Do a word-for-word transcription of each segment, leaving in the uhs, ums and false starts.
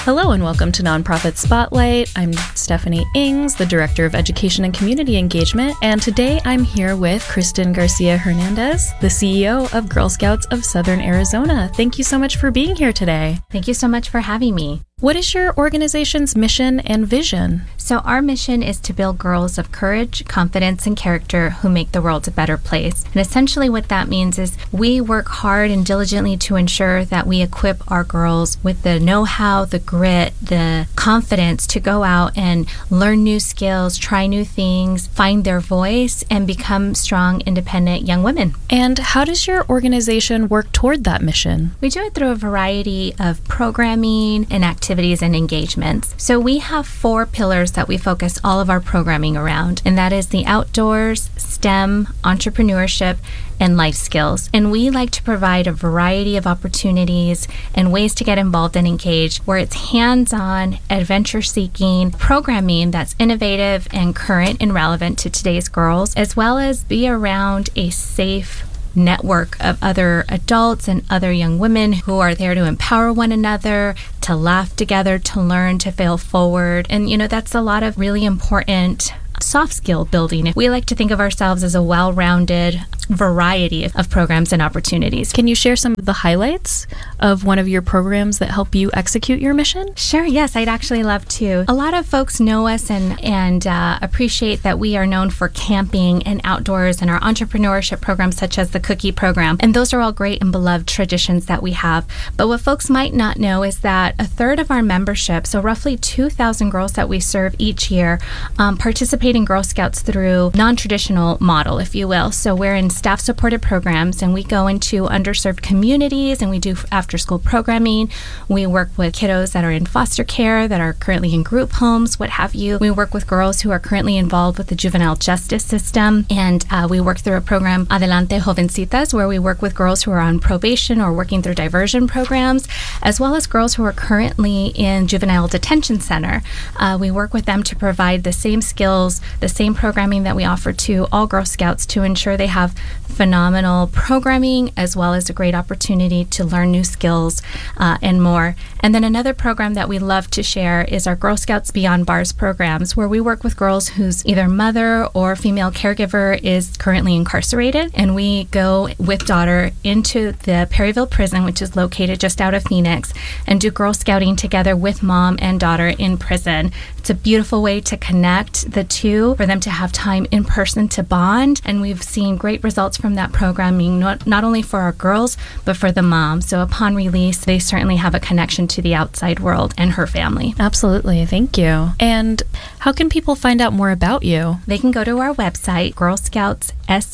Hello and welcome to Nonprofit Spotlight. I'm Stephanie Ings, the Director of Education and Community Engagement, and today I'm here with Kristen Garcia Hernandez, the C E O of Girl Scouts of Southern Arizona. Thank you so much for being here today. Thank you so much for having me. What is your organization's mission and vision? So our mission is to build girls of courage, confidence, and character who make the world a better place. And essentially what that means is we work hard and diligently to ensure that we equip our girls with the know-how, the grit, the confidence to go out and learn new skills, try new things, find their voice, and become strong, independent young women. And how does your organization work toward that mission? We do it through a variety of programming and activities and engagements. So we have four pillars that we focus all of our programming around, and that is the outdoors, STEM, entrepreneurship, and life skills. And we like to provide a variety of opportunities and ways to get involved and engaged where it's hands-on, adventure-seeking programming that's innovative and current and relevant to today's girls, as well as be around a safe network of other adults and other young women who are there to empower one another, to laugh together, to learn, to fail forward. And, you know, that's a lot of really important soft skill building. We like to think of ourselves as a well-rounded variety of programs and opportunities. Can you share some of the highlights of one of your programs that help you execute your mission? Sure, yes, I'd actually love to. A lot of folks know us and, and uh, appreciate that we are known for camping and outdoors and our entrepreneurship programs such as the Cookie Program. And those are all great and beloved traditions that we have. But what folks might not know is that a third of our membership, so roughly two thousand girls that we serve each year, um, participate in Girl Scouts through non-traditional model, if you will. So we're in staff-supported programs, and we go into underserved communities, and we do after-school programming. We work with kiddos that are in foster care, that are currently in group homes, what have you. We work with girls who are currently involved with the juvenile justice system, and uh, we work through a program, Adelante Jovencitas, where we work with girls who are on probation or working through diversion programs, as well as girls who are currently in juvenile detention center. Uh, we work with them to provide the same skills, the same programming that we offer to all Girl Scouts to ensure they have phenomenal programming as well as a great opportunity to learn new skills uh, and more. And then another program that we love to share is our Girl Scouts Beyond Bars programs, where we work with girls whose either mother or female caregiver is currently incarcerated, and we go with daughter into the Perryville prison, which is located just out of Phoenix, and do Girl Scouting together with mom and daughter in prison. It's a beautiful way to connect the two, for them to have time in person to bond, and we've seen great results from that programming, not, not only for our girls, but for the mom. So upon release, they certainly have a connection to the outside world and her family. Absolutely. Thank you. And how can people find out more about you? They can go to our website, girl scouts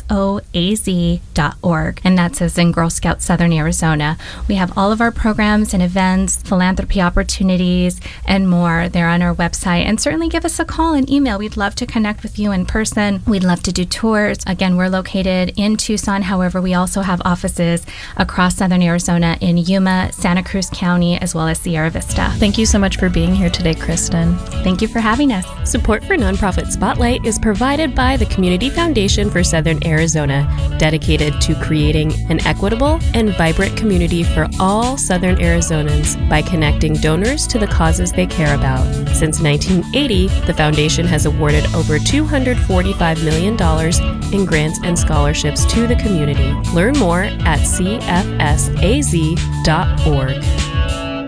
soaz dot org, and that's as in Girl Scouts Southern Arizona. We have all of our programs and events, philanthropy opportunities, and more there on our website. And certainly give us a call and email. We'd love to connect with you in person. We'd love to do tours. Again, we're located in Tucson. However, we also have offices across Southern Arizona in Yuma, Santa Cruz County, as well as Sierra Vista. Thank you so much for being here today, Kristen. Thank you for having us. Support for Nonprofit Spotlight is provided by the Community Foundation for Southern Arizona, dedicated to creating an equitable and vibrant community for all Southern Arizonans by connecting donors to the causes they care about. Since nineteen eighty, the foundation has awarded over two hundred forty-five million dollars in grants and scholarships to the community. Learn more at c f s a z dot org.